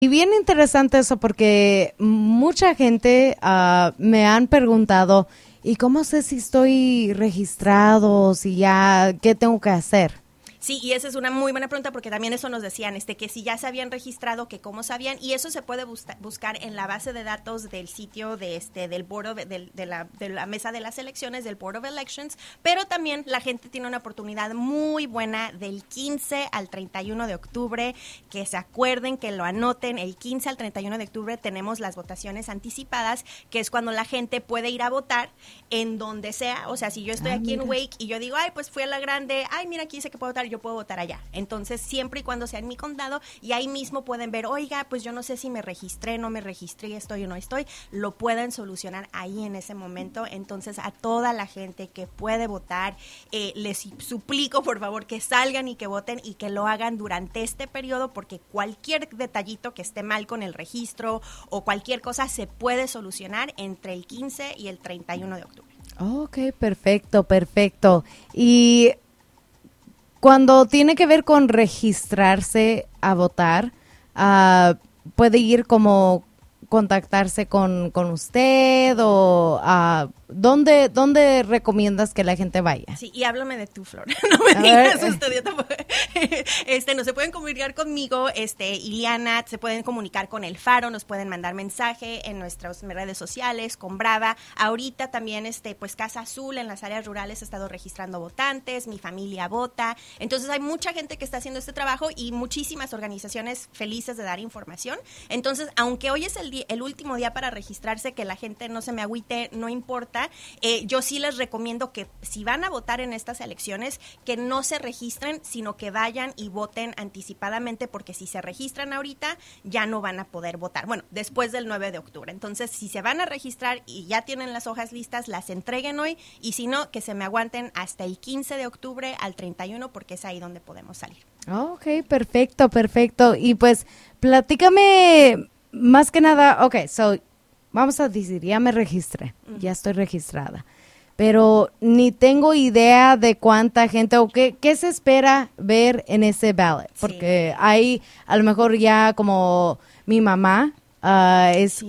Y bien interesante eso porque mucha gente me han preguntado, ¿y cómo sé si estoy registrado, si ya, qué tengo que hacer? Sí, y esa es una muy buena pregunta porque también eso nos decían, que si ya se habían registrado, que cómo sabían, y eso se puede buscar en la base de datos del sitio del Board of, de la mesa de las elecciones, del Board of Elections, pero también la gente tiene una oportunidad muy buena del 15 al 31 de octubre, que se acuerden, que lo anoten, el 15 al 31 de octubre tenemos las votaciones anticipadas, que es cuando la gente puede ir a votar en donde sea, o sea, si yo estoy aquí en Wake y yo digo, ay, pues fui a la grande, ay, mira, aquí dice que puedo votar, yo puedo votar allá. Entonces, siempre y cuando sea en mi condado, y ahí mismo pueden ver, oiga, pues yo no sé si me registré, no me registré, estoy o no estoy, lo pueden solucionar ahí en ese momento. Entonces, a toda la gente que puede votar, les suplico, por favor, que salgan y que voten y que lo hagan durante este periodo, porque cualquier detallito que esté mal con el registro o cualquier cosa se puede solucionar entre el 15 y el 31 de octubre. Ok, perfecto, perfecto. Y cuando tiene que ver con registrarse a votar, puede ir como contactarse con usted o ¿dónde recomiendas que la gente vaya? Sí, y háblame de tu, Flor. No me digas usted, yo tampoco. No se pueden comunicar conmigo, Iliana, se pueden comunicar con El Faro, nos pueden mandar mensaje en nuestras redes sociales, con Brava. Ahorita también, pues Casa Azul en las áreas rurales ha estado registrando votantes, Mi Familia Vota. Entonces hay mucha gente que está haciendo este trabajo y muchísimas organizaciones felices de dar información. Entonces, aunque hoy es el último día para registrarse, que la gente no se me agüite, no importa. Yo sí les recomiendo que si van a votar en estas elecciones, que no se registren, sino que vayan y voten anticipadamente, porque si se registran ahorita, ya no van a poder votar. Bueno, después del 9 de octubre. Entonces, si se van a registrar y ya tienen las hojas listas, las entreguen hoy, y si no, que se me aguanten hasta el 15 de octubre al 31, porque es ahí donde podemos salir. Ok, perfecto, perfecto. Y pues, platícame más que nada, vamos a decir, ya me registré, ya estoy registrada, pero ni tengo idea de cuánta gente o qué se espera ver en ese ballot, porque hay a lo mejor ya como mi mamá, es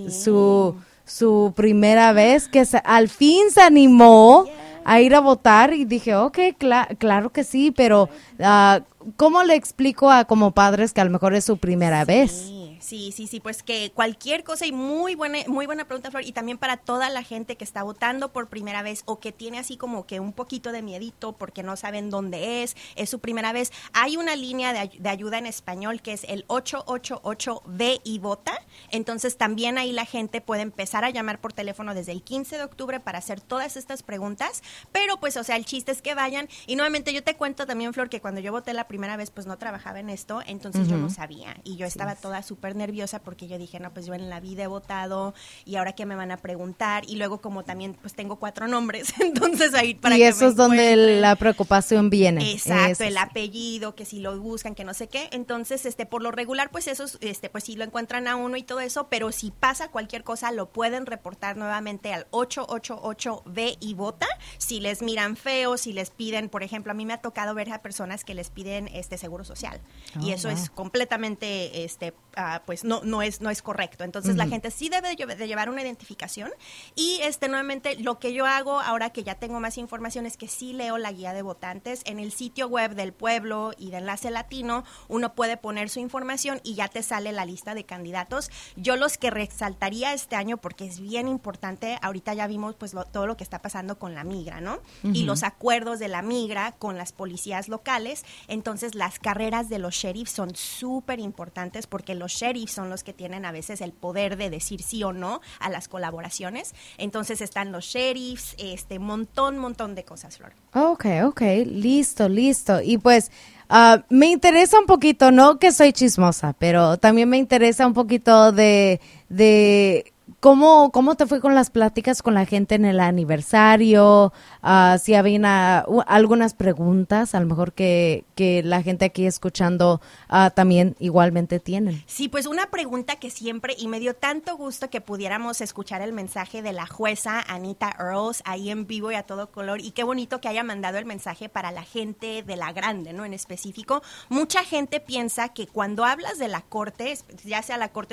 su primera vez que al fin se animó a ir a votar y dije, claro que sí, pero ¿cómo le explico a como padres que a lo mejor es su primera vez? Sí, pues que cualquier cosa, y muy buena pregunta, Flor, y también para toda la gente que está votando por primera vez o que tiene así como que un poquito de miedito porque no saben dónde es su primera vez, hay una línea de ayuda en español que es el 888 ve y vota. Entonces también ahí la gente puede empezar a llamar por teléfono desde el 15 de octubre para hacer todas estas preguntas, pero pues, o sea, el chiste es que vayan. Y nuevamente yo te cuento también, Flor, que cuando yo voté la primera vez, pues no trabajaba en esto, entonces yo no sabía, y yo estaba toda súper nerviosa porque yo dije, no, pues yo en la vida he votado y ahora qué me van a preguntar, y luego como también pues tengo 4 nombres, entonces ahí para y eso es donde la preocupación viene. Exacto, el apellido, que si lo buscan, que no sé qué. Entonces, por lo regular, pues esos, pues sí lo encuentran a uno y todo eso, pero si pasa cualquier cosa, lo pueden reportar nuevamente al 888 ve y vota. Si les miran feo, si les piden, por ejemplo, a mí me ha tocado ver a personas que les piden seguro social, y eso es completamente pues no es correcto. Entonces la gente sí debe de llevar una identificación, y nuevamente lo que yo hago ahora que ya tengo más información es que sí leo la guía de votantes en el sitio web del pueblo y de Enlace Latino. Uno puede poner su información y ya te sale la lista de candidatos. Yo los que resaltaría este año, porque es bien importante, ahorita ya vimos pues todo lo que está pasando con la migra, ¿no? Y los acuerdos de la migra con las policías locales. Entonces las carreras de los sheriffs son súper importantes, porque los sheriffs son los que tienen a veces el poder de decir sí o no a las colaboraciones. Entonces están los sheriffs, montón de cosas, Flor. Ok, listo. Y pues me interesa un poquito, no que soy chismosa, pero también me interesa un poquito de ¿cómo te fue con las pláticas con la gente en el aniversario? Si había algunas preguntas, a lo mejor que la gente aquí escuchando también igualmente tienen. Sí, pues una pregunta que siempre, y me dio tanto gusto que pudiéramos escuchar el mensaje de la jueza Anita Earls ahí en vivo y a todo color, y qué bonito que haya mandado el mensaje para la gente de la grande, ¿no? En específico, mucha gente piensa que cuando hablas de la corte, ya sea la corte